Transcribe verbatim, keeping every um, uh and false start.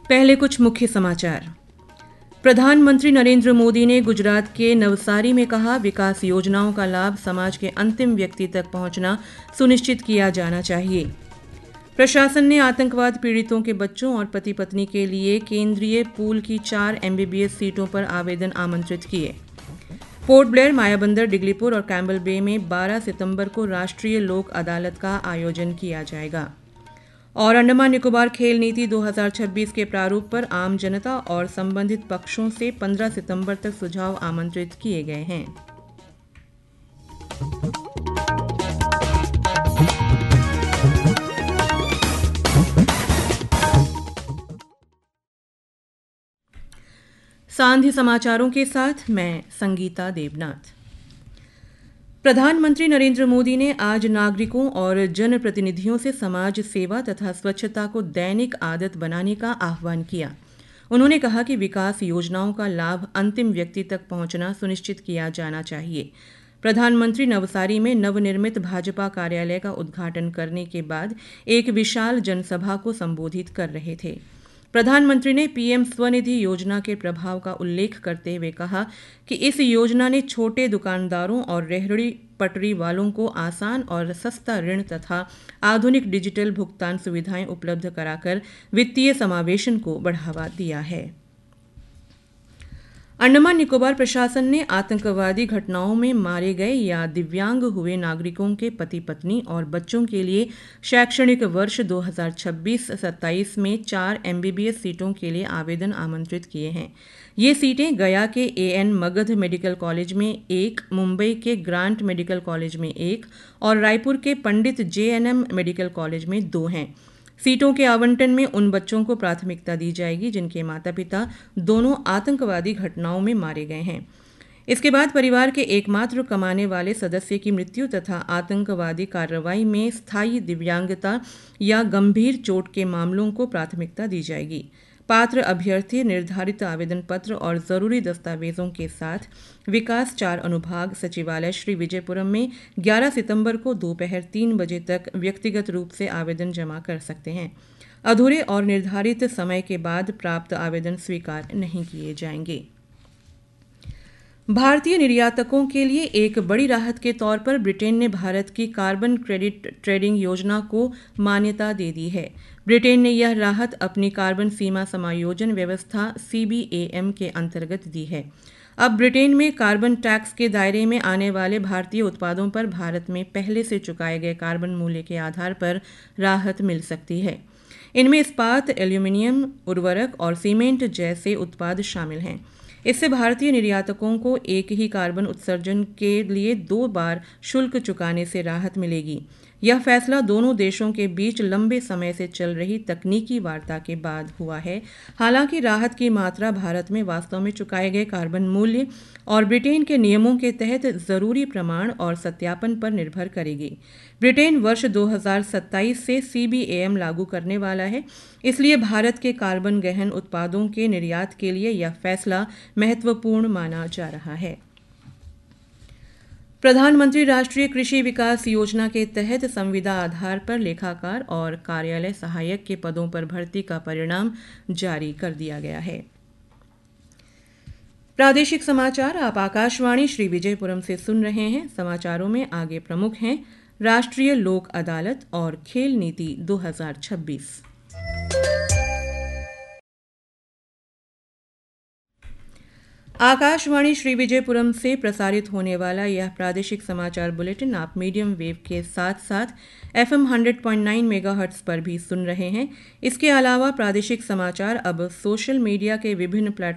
पहले कुछ मुख्य समाचार। प्रधानमंत्री नरेंद्र मोदी ने गुजरात के नवसारी में कहा, विकास योजनाओं का लाभ समाज के अंतिम व्यक्ति तक पहुंचना सुनिश्चित किया जाना चाहिए। प्रशासन ने आतंकवाद पीड़ितों के बच्चों और पति पत्नी के लिए केंद्रीय पूल की चार एमबीबीएस सीटों पर आवेदन आमंत्रित किए। पोर्ट ब्लेयर, मायाबंदर, डिगलीपुर और कैम्बल बे में बारह सितंबर को राष्ट्रीय लोक अदालत का आयोजन किया जाएगा। और अंडमान निकोबार खेल नीति दो हज़ार छब्बीस के प्रारूप पर आम जनता और संबंधित पक्षों से पंद्रह सितंबर तक सुझाव आमंत्रित किए गए हैं। सांध्य समाचारों के साथ मैं संगीता देवनाथ। प्रधानमंत्री नरेंद्र मोदी ने आज नागरिकों और जनप्रतिनिधियों से समाज सेवा तथा स्वच्छता को दैनिक आदत बनाने का आह्वान किया। उन्होंने कहा कि विकास योजनाओं का लाभ अंतिम व्यक्ति तक पहुंचना सुनिश्चित किया जाना चाहिए। प्रधानमंत्री नवसारी में नवनिर्मित भाजपा कार्यालय का उद्घाटन करने के बाद एक विशाल जनसभा को संबोधित कर रहे थे। प्रधानमंत्री ने पीएम स्वनिधि योजना के प्रभाव का उल्लेख करते हुए कहा कि इस योजना ने छोटे दुकानदारों और रेहड़ी पटरी वालों को आसान और सस्ता ऋण तथा आधुनिक डिजिटल भुगतान सुविधाएं उपलब्ध कराकर वित्तीय समावेशन को बढ़ावा दिया है। अंडमान निकोबार प्रशासन ने आतंकवादी घटनाओं में मारे गए या दिव्यांग हुए नागरिकों के पति पत्नी और बच्चों के लिए शैक्षणिक वर्ष दो हज़ार छब्बीस सत्ताईस में चार एमबीबीएस सीटों के लिए आवेदन आमंत्रित किए हैं। ये सीटें गया के एएन मगध मेडिकल कॉलेज में एक, मुंबई के ग्रांट मेडिकल कॉलेज में एक और रायपुर के पंडित जेएनएम मेडिकल कॉलेज में दो हैं। सीटों के आवंटन में उन बच्चों को प्राथमिकता दी जाएगी जिनके माता पिता दोनों आतंकवादी घटनाओं में मारे गए हैं। इसके बाद परिवार के एकमात्र कमाने वाले सदस्य की मृत्यु तथा आतंकवादी कार्रवाई में स्थायी दिव्यांगता या गंभीर चोट के मामलों को प्राथमिकता दी जाएगी। पात्र अभ्यर्थी निर्धारित आवेदन पत्र और जरूरी दस्तावेजों के साथ विकास चार अनुभाग सचिवालय श्री विजयपुरम में ग्यारह सितंबर को दोपहर तीन बजे तक व्यक्तिगत रूप से आवेदन जमा कर सकते हैं। अधूरे और निर्धारित समय के बाद प्राप्त आवेदन स्वीकार नहीं किए जाएंगे। भारतीय निर्यातकों के लिए एक बड़ी राहत के तौर पर ब्रिटेन ने भारत की कार्बन क्रेडिट ट्रेडिंग योजना को मान्यता दे दी है। ब्रिटेन ने यह राहत अपनी कार्बन सीमा समायोजन व्यवस्था सीबीएएम के अंतर्गत दी है। अब ब्रिटेन में कार्बन टैक्स के दायरे में आने वाले भारतीय उत्पादों पर भारत में पहले से चुकाए गए कार्बन मूल्य के आधार पर राहत मिल सकती है। इनमें इस्पात, एल्यूमीनियम, उर्वरक और सीमेंट जैसे उत्पाद शामिल हैं। इससे भारतीय निर्यातकों को एक ही कार्बन उत्सर्जन के लिए दो बार शुल्क चुकाने से राहत मिलेगी। यह फैसला दोनों देशों के बीच लंबे समय से चल रही तकनीकी वार्ता के बाद हुआ है। हालांकि राहत की मात्रा भारत में वास्तव में चुकाए गए कार्बन मूल्य और ब्रिटेन के नियमों के तहत जरूरी प्रमाण और सत्यापन पर निर्भर करेगी। ब्रिटेन वर्ष दो हज़ार सत्ताईस से सीबीएएम लागू करने वाला है, इसलिए भारत के कार्बन गहन उत्पादों के निर्यात के लिए यह फैसला महत्वपूर्ण माना जा रहा है। प्रधानमंत्री राष्ट्रीय कृषि विकास योजना के तहत संविदा आधार पर लेखाकार और कार्यालय सहायक के पदों पर भर्ती का परिणाम जारी कर दिया गया है। प्रादेशिक समाचार आप आकाशवाणी श्री विजयपुरम से सुन रहे हैं। समाचारों में आगे प्रमुख हैं राष्ट्रीय लोक अदालत और खेल नीति दो हज़ार छब्बीस। आकाशवाणी श्री विजयपुरम से प्रसारित होने वाला यह प्रादेशिक समाचार बुलेटिन आप मीडियम वेव के साथ साथ एफएम सौ पॉइंट नौ मेगाहर्ट्ज पर भी सुन रहे हैं। इसके अलावा प्रादेशिक समाचार अब सोशल मीडिया के विभिन्न प्लेटफॉर्म